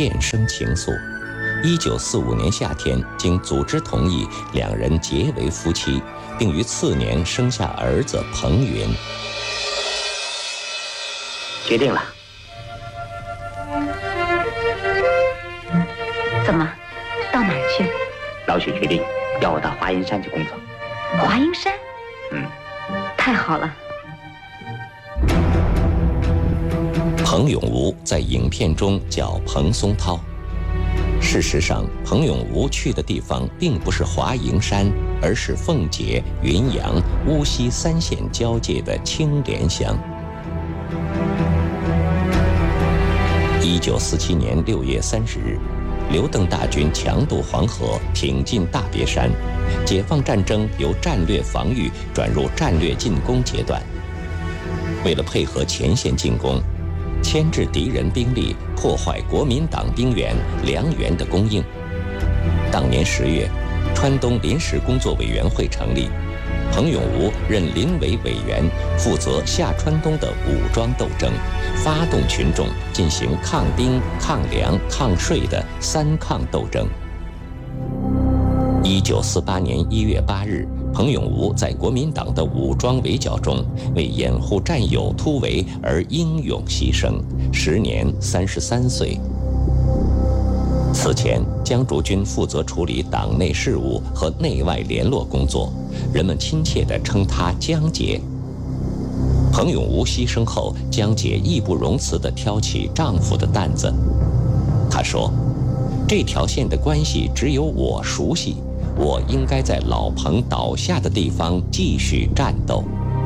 渐生情愫。1945年夏天，经组织同意，两人结为夫妻，并于次年生下儿子彭云。 决定了。 怎么，到哪儿去？ 老许决定要我到华阴山去工作。 华阴山？太好了。 彭永吴在影片中叫彭松涛。事实上，彭永吴去的地方并不是华蓥山，而是奉节、云阳、乌溪3县交界的青莲乡。1947年6月30日，刘邓大军强渡黄河，挺进大别山，解放战争由战略防御转入战略进攻阶段。为了配合前线进攻，牵制敌人兵力，破坏国民党兵员、粮源的供应。当年10月，川东临时工作委员会成立，彭永吴任临委委员，负责下川东的武装斗争，发动群众进行抗兵、抗粮、抗税的3抗斗争。1948年1月8日，彭永吴在国民党的武装围剿中，为掩护战友突围而英勇牺牲，时年33岁。此前，江竹君负责处理党内事务和内外联络工作，人们亲切地称他江姐。彭永吴牺牲后，江姐义不容辞地挑起丈夫的担子。她说：“这条线的关系只有我熟悉，我应该在老彭倒下的地方继续战斗。”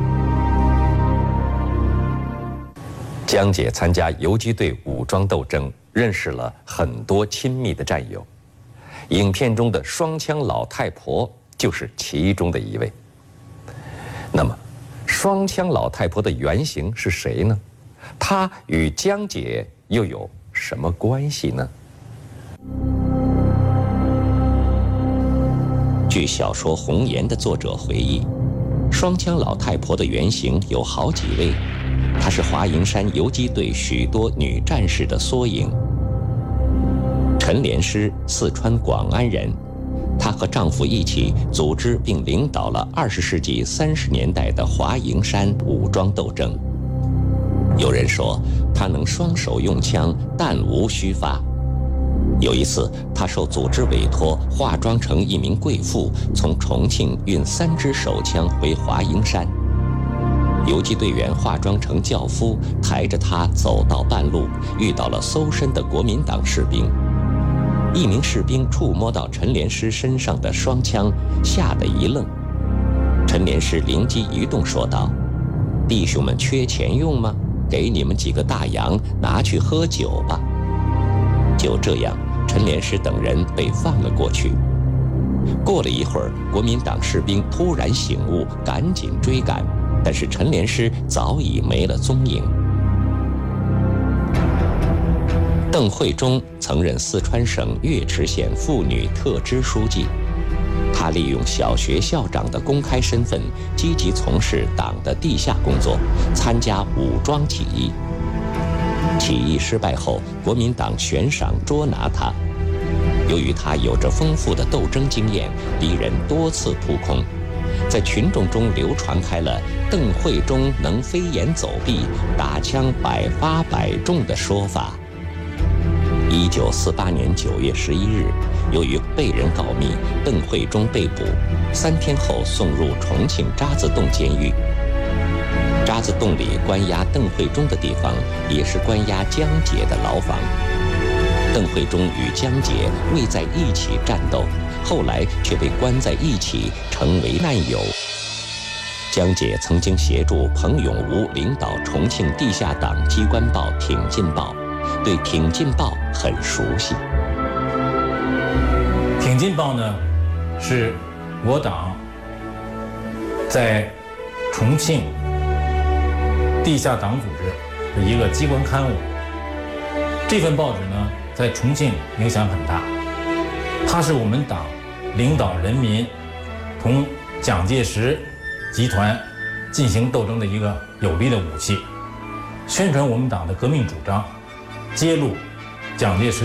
江姐参加游击队武装斗争，认识了很多亲密的战友。影片中的双枪老太婆就是其中的一位。那么，双枪老太婆的原型是谁呢？她与江姐又有什么关系呢？据小说《红颜》的作者回忆，双枪老太婆的原型有好几位，她是华蓥山游击队许多女战士的缩影。陈莲师，四川广安人，她和丈夫一起组织并领导了20世纪30年代的华蓥山武装斗争。有人说，她能双手用枪，弹无虚发。有一次，她受组织委托，化妆成一名贵妇，从重庆运3支手枪回华蓥山。游击队员化妆成轿夫，抬着她走到半路，遇到了搜身的国民党士兵。一名士兵触摸到陈莲师身上的双枪，吓得一愣。陈莲师灵机一动说道：“弟兄们缺钱用吗？给你们几个大洋，拿去喝酒吧。”就这样，陈莲师等人被放了过去。过了一会儿，国民党士兵突然醒悟，赶紧追赶，但是陈莲师早已没了踪影。邓慧忠曾任四川省岳池县妇女特支书记，他利用小学校长的公开身份，积极从事党的地下工作，参加武装起义。起义失败后，国民党悬赏捉拿他。由于他有着丰富的斗争经验，敌人多次扑空，在群众中流传开了邓慧忠能飞檐走壁，打枪百发百中的说法。1948年9月11日，由于被人告密，邓慧忠被捕，3天后送入重庆渣滓洞监狱。渣滓洞里关押邓慧忠的地方，也是关押江姐的牢房。邓慧忠与江姐未在一起战斗，后来却被关在一起，成为难友。江姐曾经协助彭永吴领导重庆地下党机关报《挺进报》，对《挺进报》很熟悉。 《挺进报》呢，是我党在重庆地下党组织的一个机关刊物。这份报纸呢，在重庆影响很大，它是我们党领导人民同蒋介石集团进行斗争的一个有力的武器，宣传我们党的革命主张，揭露蒋介石